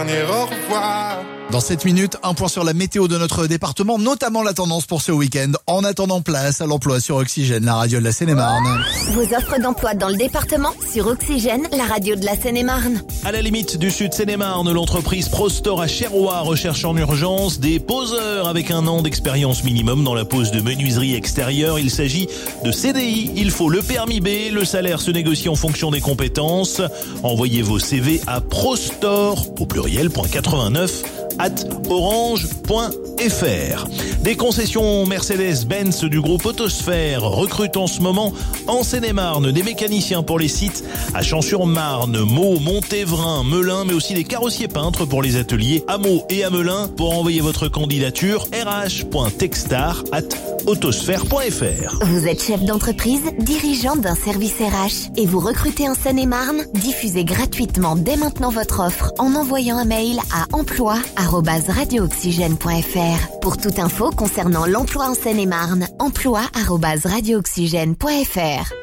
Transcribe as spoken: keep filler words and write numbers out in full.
Au revoir. Dans sept minutes, un point sur la météo de notre département, notamment la tendance pour ce week-end. En attendant, place à l'emploi sur Oxygène, la radio de la Seine-et-Marne. Vos offres d'emploi dans le département sur Oxygène, la radio de la Seine-et-Marne. À la limite du sud Seine-et-Marne, l'entreprise Prostor à Cherrois recherche en urgence des poseurs avec un an d'expérience minimum dans la pose de menuiserie extérieure. Il s'agit de C D I. Il faut le permis B. Le salaire se négocie en fonction des compétences. Envoyez vos C V à prostor au pluriel quatre-vingt-neuf arobase orange point f r. Des concessions Mercedes-Benz du groupe Autosphère recrutent en ce moment en Seine-et-Marne des mécaniciens pour les sites à Champs-sur-Marne, Meaux, Montévrain, Melun, mais aussi des carrossiers peintres pour les ateliers à Meaux et à Melun. Pour envoyer votre candidature, r h point textar arobase autosphère point f r. Vous êtes chef d'entreprise, dirigeant d'un service R H et vous recrutez en Seine-et-Marne? Diffusez gratuitement dès maintenant votre offre en envoyant un mail à emploi arobase radio oxygène point f r. Pour toute info concernant l'emploi en Seine-et-Marne, emploi arobase radio oxygène point f r.